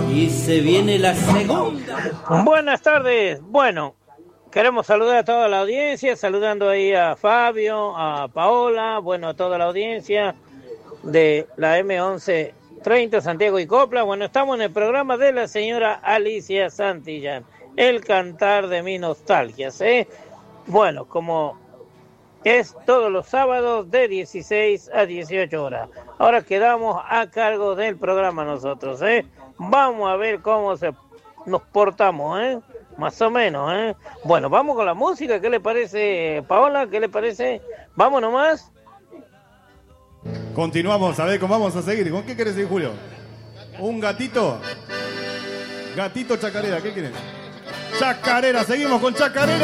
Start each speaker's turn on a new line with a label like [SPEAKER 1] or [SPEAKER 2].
[SPEAKER 1] Y se viene la segunda.
[SPEAKER 2] Buenas tardes. Bueno, queremos saludar a toda la audiencia, saludando ahí a Fabio, a Paola, bueno, a toda la audiencia de la M1130 Santiago y Copla. Bueno, estamos en el programa de la señora Alicia Santillán, el cantar de mis nostalgias, ¿eh? Bueno, como es todos los sábados de 16 a 18 horas. Ahora quedamos a cargo del programa nosotros, ¿eh? Vamos a ver cómo nos portamos, ¿eh? Más o menos, ¿eh? Bueno, vamos con la música. ¿Qué le parece, Paola? ¿Qué le parece? ¿Vamos nomás?
[SPEAKER 3] Continuamos, a ver cómo vamos a seguir. ¿Con qué querés ir, Julio? ¿Un gatito? Gatito chacarera, ¿qué querés? Chacarera, seguimos con chacarera.